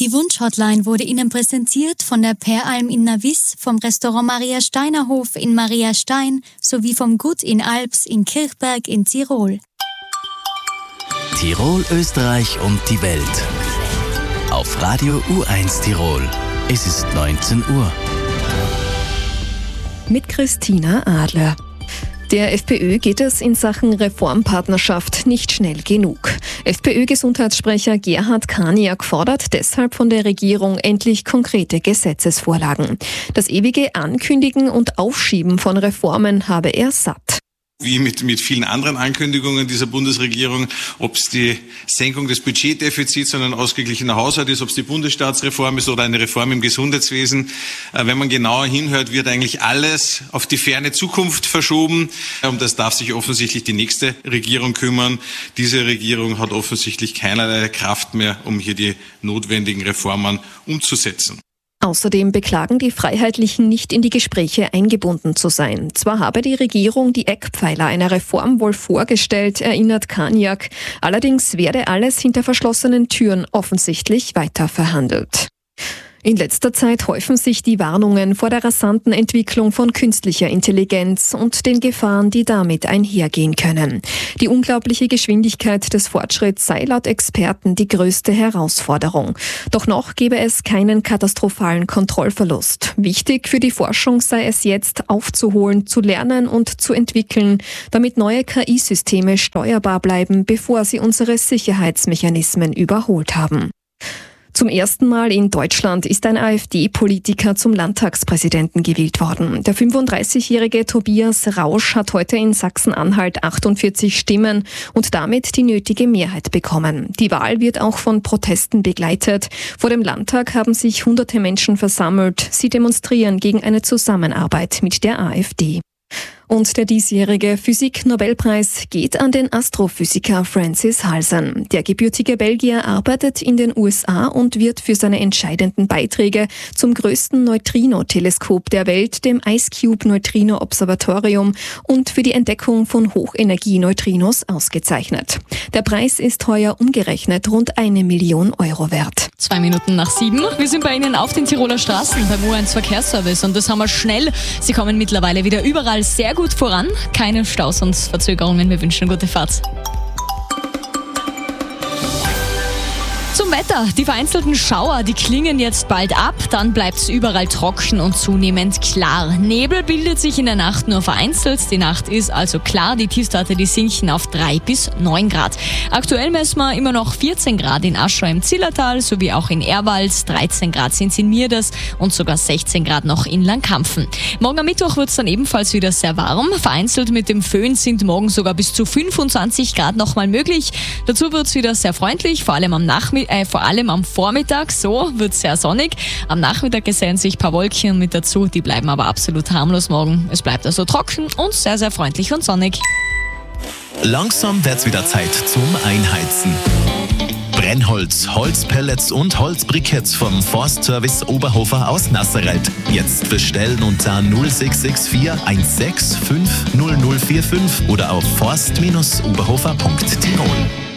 Die Wunsch-Hotline wurde Ihnen präsentiert von der Peralm in Navis, vom Restaurant Maria Steiner Hof in Maria Stein sowie vom Gut in Alps in Kirchberg in Tirol. Tirol, Österreich und die Welt. Auf Radio U1 Tirol. Es ist 19 Uhr. Mit Christina Adler. Der FPÖ geht es in Sachen Reformpartnerschaft nicht schnell genug. FPÖ-Gesundheitssprecher Gerhard Kaniak fordert deshalb von der Regierung endlich konkrete Gesetzesvorlagen. Das ewige Ankündigen und Aufschieben von Reformen habe er satt. Wie mit vielen anderen Ankündigungen dieser Bundesregierung, ob es die Senkung des Budgetdefizits und ein ausgeglichener Haushalt ist, ob es die Bundesstaatsreform ist oder eine Reform im Gesundheitswesen. Wenn man genauer hinhört, wird eigentlich alles auf die ferne Zukunft verschoben. Um das darf sich offensichtlich die nächste Regierung kümmern. Diese Regierung hat offensichtlich keinerlei Kraft mehr, um hier die notwendigen Reformen umzusetzen. Außerdem beklagen die Freiheitlichen, nicht in die Gespräche eingebunden zu sein. Zwar habe die Regierung die Eckpfeiler einer Reform wohl vorgestellt, erinnert Kaniak, allerdings werde alles hinter verschlossenen Türen offensichtlich weiter verhandelt. In letzter Zeit häufen sich die Warnungen vor der rasanten Entwicklung von künstlicher Intelligenz und den Gefahren, die damit einhergehen können. Die unglaubliche Geschwindigkeit des Fortschritts sei laut Experten die größte Herausforderung. Doch noch gebe es keinen katastrophalen Kontrollverlust. Wichtig für die Forschung sei es jetzt, aufzuholen, zu lernen und zu entwickeln, damit neue KI-Systeme steuerbar bleiben, bevor sie unsere Sicherheitsmechanismen überholt haben. Zum ersten Mal in Deutschland ist ein AfD-Politiker zum Landtagspräsidenten gewählt worden. Der 35-jährige Tobias Rausch hat heute in Sachsen-Anhalt 48 Stimmen und damit die nötige Mehrheit bekommen. Die Wahl wird auch von Protesten begleitet. Vor dem Landtag haben sich hunderte Menschen versammelt. Sie demonstrieren gegen eine Zusammenarbeit mit der AfD. Und der diesjährige Physik-Nobelpreis geht an den Astrophysiker Francis Halsan. Der gebürtige Belgier arbeitet in den USA und wird für seine entscheidenden Beiträge zum größten Neutrino-Teleskop der Welt, dem IceCube-Neutrino-Observatorium, und für die Entdeckung von Hochenergie-Neutrinos ausgezeichnet. Der Preis ist heuer umgerechnet rund 1 Million Euro wert. 2 Minuten nach 7. Wir sind bei Ihnen auf den Tiroler Straßen beim U1 Verkehrsservice und das haben wir schnell. Sie kommen mittlerweile wieder überall sehr gut voran. Keine Staus und Verzögerungen. Wir wünschen eine gute Fahrt. Zum Wetter. Die vereinzelten Schauer, die klingen jetzt bald ab, dann bleibt es überall trocken und zunehmend klar. Nebel bildet sich in der Nacht nur vereinzelt. Die Nacht ist also klar, die Tiefstwerte, die sinken auf 3 bis 9 Grad. Aktuell messen wir immer noch 14 Grad in Aschau im Zillertal, sowie auch in Erwald, 13 Grad sind es in Mierders und sogar 16 Grad noch in Langkampfen. Morgen am Mittwoch wird es dann ebenfalls wieder sehr warm. Vereinzelt mit dem Föhn sind morgen sogar bis zu 25 Grad nochmal möglich. Dazu wird es wieder sehr freundlich, vor allem am Vormittag, so wird es sehr sonnig. Am Nachmittag gesellen sich ein paar Wolken mit dazu, die bleiben aber absolut harmlos morgen. Es bleibt also trocken und sehr, sehr freundlich und sonnig. Langsam wird's wieder Zeit zum Einheizen. Brennholz, Holzpellets und Holzbriketts vom Forstservice Oberhofer aus Nasserreit. Jetzt bestellen unter 0664 165 0045 oder auf forst-oberhofer.tirol.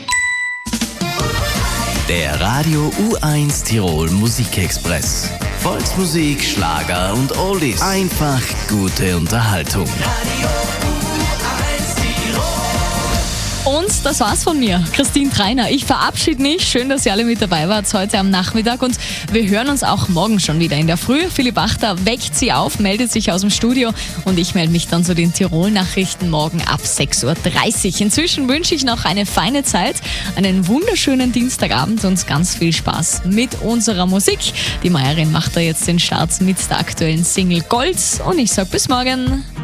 Der Radio U1 Tirol Musikexpress. Volksmusik, Schlager und Oldies. Einfach gute Unterhaltung. Radio U1 Tirol. Und das war's von mir, Christine Treiner. Ich verabschiede mich. Schön, dass ihr alle mit dabei wart heute am Nachmittag. Und wir hören uns auch morgen schon wieder in der Früh. Philipp Achter weckt Sie auf, meldet sich aus dem Studio. Und ich melde mich dann zu den Tirol-Nachrichten morgen ab 6.30 Uhr. Inzwischen wünsche ich noch eine feine Zeit, einen wunderschönen Dienstagabend und ganz viel Spaß mit unserer Musik. Die Meierin macht da jetzt den Start mit der aktuellen Single Gold. Und ich sage bis morgen.